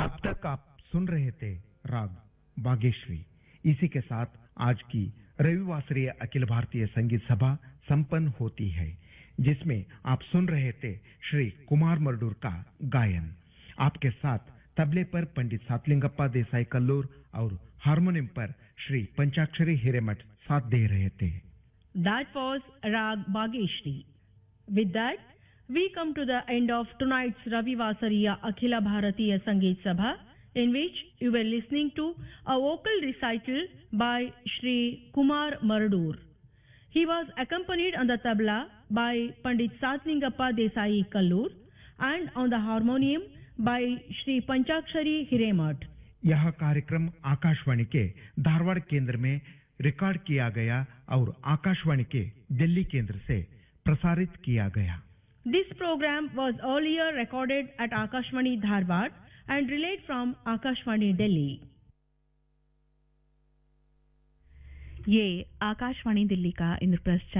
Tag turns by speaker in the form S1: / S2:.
S1: अब तक आप सुन रहे थे राग बागेश्वरी। इसी के साथ आज की रविवासरीय अखिल भारतीय संगीत सभा संपन्न होती है, जिसमें आप सुन रहे थे श्री कुमार मरडूर का गायन। आपके साथ तबले पर पंडित सातलिंगप्पा देसाई कल्लूर और हारमोनियम पर श्री पंचाक्षरी हिरेमठ साथ दे रहे थे।
S2: That was Rag Bageshri. With that, we come to the end of tonight's Ravi Vasariya Akhila Bharatiya Sangeet Sabha, in which you were listening to a vocal recital by Shri Kumar Mardur. He was accompanied on the tabla by Pandit Satlingappa Desai Kallur and on the harmonium by Shri Panchakshari Hiremat.
S1: यह कार्यक्रम आकाशवाणी के धारवाड़ केंद्र में record किया गया और आकाशवाणी के दिल्ली केंद्र से प्रसारित किया गया।
S2: This program was earlier recorded at Akashvani Dharwad and relayed from Akashvani Delhi.
S3: ये आकाशवाणी दिल्ली का इंद्रप्रस्थ